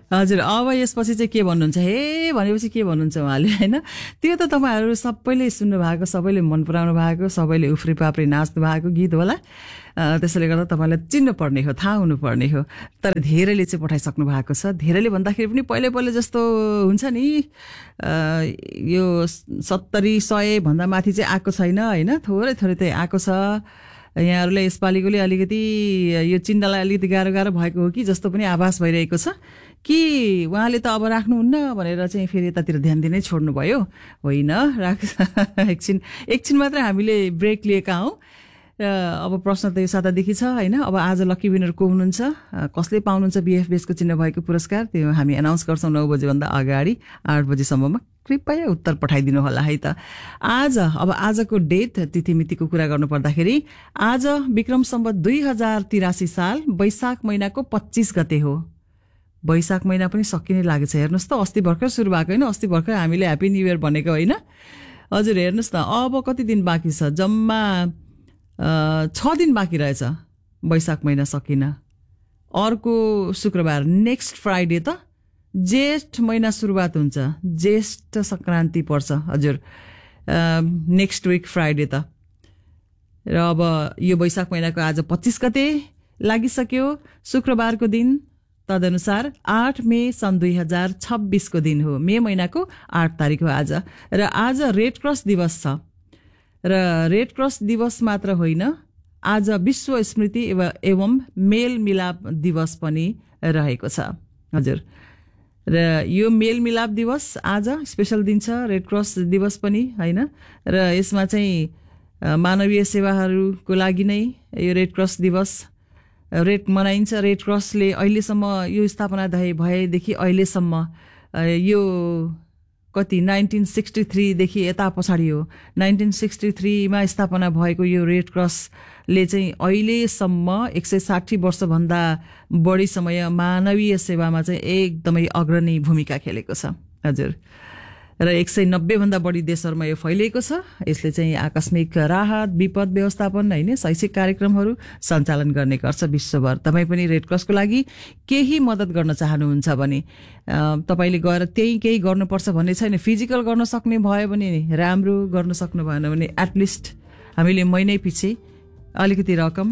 हजुर, अब यसपछि चाहिँ के भन्नुहुन्छ हे भनेपछि के भन्नुहुन्छ उहाँले हैन? त्यो त तपाईहरु सबैले सुन्नु भएको, सबैले मन पराउनु भएको, सबैले उफ्री पाप्री नाच्नु भएको गीत होला। त्यसैले गर्दा तपाईलाई चिन्नु पर्ने हो, थाहा हुनु पर्ने हो। तर धेरैले चाहिँ पठाइसक्नु भएको छ। धेरैले भन्दाखेरि पनि पहिले जस्तो हुन्छ नि, यो 70-100 भन्दा माथि चाहिँ आएको छैन हैन? थोरै चाहिँ आएको छ। यहाँहरुले यसपालिकोले अलिकति यो चिन्नलाई अलिकति गाह्रो भएको हो कि जस्तो पनि आभास भइरहेको छ कि उहाँले त अब राख्नुहुन्न भनेर चाहिँ फेरि यतातिर ध्यान दिनै छोड्नु भयो। होइन, एकछिन मात्र हामीले ब्रेक लिएका हौं। अब प्रश्न त यो सातादेखि छ हैन? अब आज लकी विनर को हुनुहुन्छ, कसले पाउनुहुन्छ बीएफबीएसको चिन्ह भएको पुरस्कार, त्यो हामी अनाउन्स गर्छौं 9 बजे भन्दा अगाडि। 8 बजेसम्ममा कृपया उत्तर पठाइदिनु होला है त। आजको डेट तिथिमितिको कुरा गर्नु पर्दाखेरि आज विक्रम सम्वत 2083 साल वैशाख महिनाको 25 गते हो। वैशाख महिना पनि सकिने लागेछ। हेर्नुस् त, अस्ति भर्खर सुरु भएको हैन? अस्ति भर्खर हामीले ह्यापी न्यू इयर भनेको हैन? हजुर, हेर्नुस् न, अब कति दिन बाँकी छ? जम्मा 6 दिन बाँकी रहेछ वैशाख महिना सकिन। अर्को शुक्रबार नेक्स्ट फ्राइडे त जेठ महिना सुरुवात हुन्छ। ज्येष्ठ संक्रान्ति पर्छ। हजुर, नेक्स्ट विक फ्राइडे त। र अब यो वैशाख महिनाको आज 25 गते लागिसक्यो, शुक्रबारको दिन। तदनुसार 8 मे सन् 2026 को दिन हो। मे महिनाको 8 तारिक हो आज। र आज रेड क्रस दिवस छ। र रेड क्रस दिवस मात्र होइन, आज विश्व स्मृति एवं मेल मिलाप दिवस पनि रहेको छ। हजुर, र यो मेल मिलाप दिवस आज स्पेशल दिन छ, रेड क्रस दिवस पनि हैन? र यसमा चाहिँ मानवीय सेवाहरूको लागि नै यो रेड क्रस दिवस मनाइन्छ। रेड क्रसले अहिलेसम्म यो स्थापना भएदेखि अहिलेसम्म यो कति 1963 देखि यता पछाडि हो। 1963 मा स्थापना भएको यो रेड क्रसले चाहिँ अहिलेसम्म 160 वर्ष भन्दा बढी समय मानवीय सेवामा चाहिँ एकदमै अग्रणी भूमिका खेलेको छ। हजुर, र 190 भन्दा बढी देशहरुमा यो फैलिएको छ। यसले चाहिँ आकस्मिक राहत, विपद व्यवस्थापन हैन, शैक्षिक कार्यक्रमहरू सञ्चालन गर्ने गर्छ विश्वभर। तपाई पनि रेड क्रसको लागि केही मद्दत गर्न चाहनुहुन्छ भने तपाईले गएर केही गर्नुपर्छ भन्ने छैन। फिजिकल गर्न सक्ने भयो भने राम्रो, गर्न सक्नु भएन भने एटलिस्ट हामीले महिनै पछि अलिकति रकम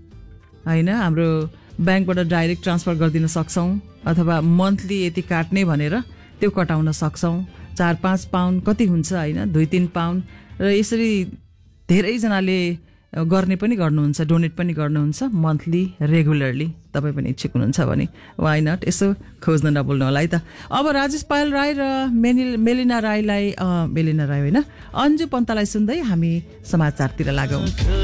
हैन हाम्रो बैंकबाट डाइरेक्ट ट्रान्सफर गरिदिन सक्छौं, अथवा मन्थली यति काट्ने भनेर त्यो कटाउन सक्छौं। 4-5 पाउन्ड कति हुन्छ हैन? 2-3 पाउन्ड। र यसरी धेरै जनाले गर्ने पनि गर्नुहुन्छ, डोनेट पनि गर्नुहुन्छ मन्थली रेगुलरली। तपाई पनि इच्छुक हुनुहुन्छ भने व्हाई नट, यसो खोज्न नभुल्नु होला है त। अब राजेश पायल राई र मेलिना राई होइन, अन्जु पन्तलाई सुन्दै हामी समाचारतिर लागौं।